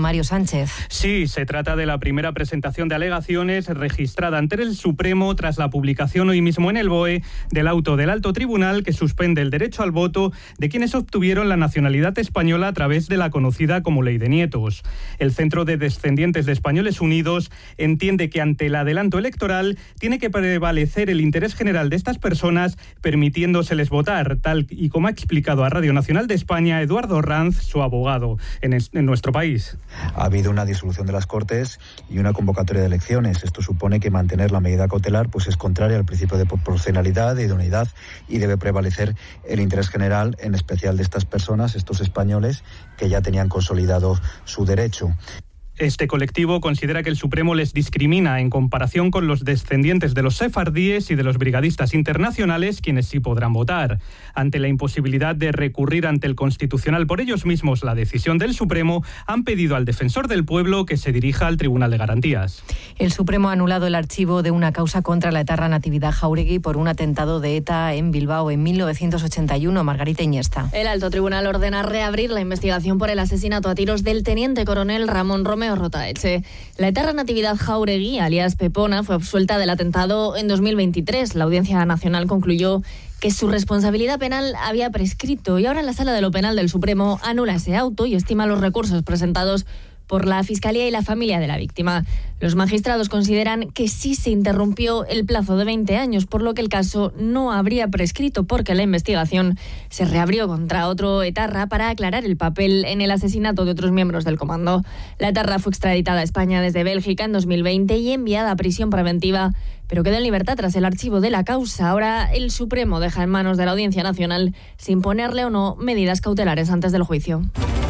Mario Sánchez. Sí, se trata de la primera presentación de alegaciones registrada ante el Supremo tras la publicación hoy mismo en el BOE del auto del Alto Tribunal que suspende el derecho al voto de quienes obtuvieron la nacionalidad española a través de la conocida como Ley de Nietos. El Centro de Descendientes de Españoles Unidos entiende que ante el adelanto electoral tiene que prevalecer el interés general de estas personas permitiéndoseles votar, tal y como ha explicado a Radio Nacional de España Eduardo Ranz, su abogado en nuestro país. Ha habido una disolución de las Cortes y una convocatoria de elecciones. Esto supone que mantener la medida cautelar pues es contraria al principio de proporcionalidad, de idoneidad, y debe prevalecer el interés general, en especial de estas personas, estos españoles, que ya tenían consolidado su derecho. Este colectivo considera que el Supremo les discrimina en comparación con los descendientes de los sefardíes y de los brigadistas internacionales, quienes sí podrán votar. Ante la imposibilidad de recurrir ante el Constitucional por ellos mismos la decisión del Supremo, han pedido al defensor del pueblo que se dirija al Tribunal de Garantías. El Supremo ha anulado el archivo de una causa contra la etarra Natividad Jáuregui por un atentado de ETA en Bilbao en 1981. Margarita Iniesta. El Alto Tribunal ordena reabrir la investigación por el asesinato a tiros del teniente coronel Ramón Romeo Rotaeche. La etarra Natividad Jáuregui, alias Pepona, fue absuelta del atentado en 2023. La Audiencia Nacional concluyó que su responsabilidad penal había prescrito y ahora la Sala de lo Penal del Supremo anula ese auto y estima los recursos presentados por la Fiscalía y la familia de la víctima. Los magistrados consideran que sí se interrumpió el plazo de 20 años, por lo que el caso no habría prescrito porque la investigación se reabrió contra otro etarra para aclarar el papel en el asesinato de otros miembros del comando. La etarra fue extraditada a España desde Bélgica en 2020 y enviada a prisión preventiva, pero quedó en libertad tras el archivo de la causa. Ahora el Supremo deja en manos de la Audiencia Nacional si imponerle o no medidas cautelares antes del juicio.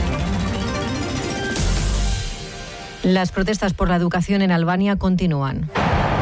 Las protestas por la educación en Albania continúan.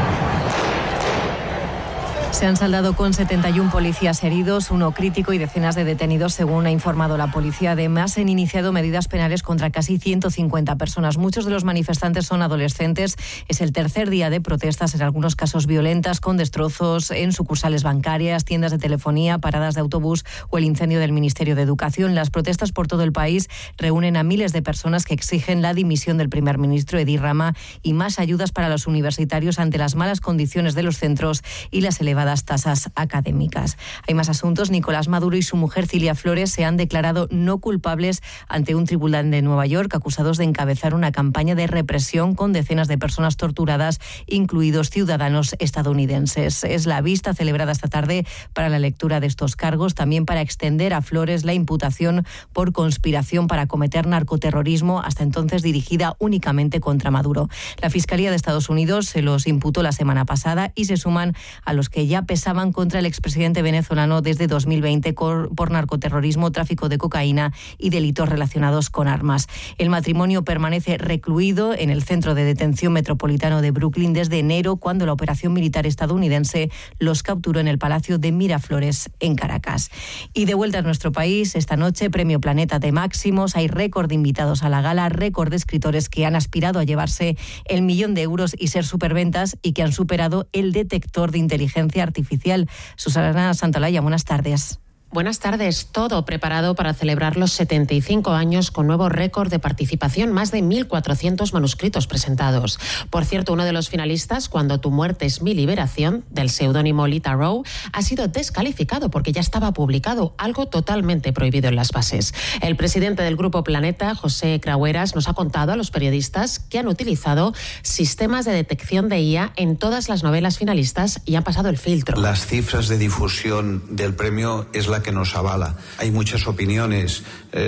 Se han saldado con 71 policías heridos, 1 crítico y decenas de detenidos, según ha informado la policía. Además, han iniciado medidas penales contra casi 150 personas. Muchos de los manifestantes son adolescentes. Es el tercer día de protestas, en algunos casos violentas, con destrozos en sucursales bancarias, tiendas de telefonía, paradas de autobús o el incendio del Ministerio de Educación. Las protestas por todo el país reúnen a miles de personas que exigen la dimisión del primer ministro Edi Rama y más ayudas para los universitarios ante las malas condiciones de los centros y las elevadas tasas académicas. Hay más asuntos. Nicolás Maduro y su mujer Cilia Flores se han declarado no culpables ante un tribunal de Nueva York, acusados de encabezar una campaña de represión con decenas de personas torturadas, incluidos ciudadanos estadounidenses. Es la vista celebrada esta tarde para la lectura de estos cargos, también para extender a Flores la imputación por conspiración para cometer narcoterrorismo, hasta entonces dirigida únicamente contra Maduro. La Fiscalía de Estados Unidos se los imputó la semana pasada y se suman a los que ya pesaban contra el expresidente venezolano desde 2020 por narcoterrorismo, tráfico de cocaína y delitos relacionados con armas. El matrimonio permanece recluido en el centro de detención metropolitano de Brooklyn desde enero, cuando la operación militar estadounidense los capturó en el Palacio de Miraflores, en Caracas. Y de vuelta a nuestro país, esta noche, Premio Planeta de Máximos. Hay récord de invitados a la gala, récord de escritores que han aspirado a llevarse el 1.000.000 de euros y ser superventas y que han superado el detector de inteligencia artificial. Susana Santolaya, buenas tardes. Buenas tardes. Todo preparado para celebrar los 75 años con nuevo récord de participación, más de 1.400 manuscritos presentados. Por cierto, uno de los finalistas, Cuando tu muerte es mi liberación, del seudónimo Lita Rowe, ha sido descalificado porque ya estaba publicado, algo totalmente prohibido en las bases. El presidente del Grupo Planeta, José Craueras, nos ha contado a los periodistas que han utilizado sistemas de detección de IA en todas las novelas finalistas y han pasado el filtro. Las cifras de difusión del premio es la que nos avala. Hay muchas opiniones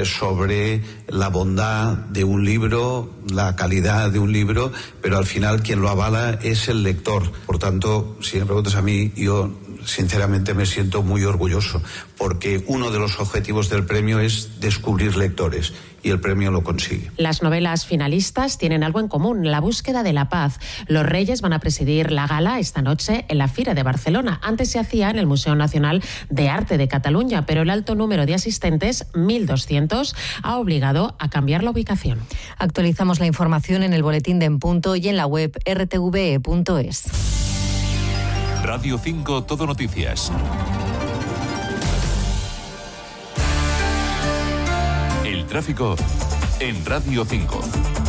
sobre la bondad de un libro, la calidad de un libro, pero al final quien lo avala es el lector. Por tanto, si me preguntas a mí, yo sinceramente me siento muy orgulloso, porque uno de los objetivos del premio es descubrir lectores, y el premio lo consigue. Las novelas finalistas tienen algo en común: la búsqueda de la paz. Los Reyes van a presidir la gala esta noche en la Fira de Barcelona. Antes se hacía en el Museo Nacional de Arte de Cataluña, pero el alto número de asistentes, 1.200, ha obligado a cambiar la ubicación. Actualizamos la información en el boletín de En Punto y en la web rtve.es. Radio 5 Todo Noticias. El tráfico en Radio 5.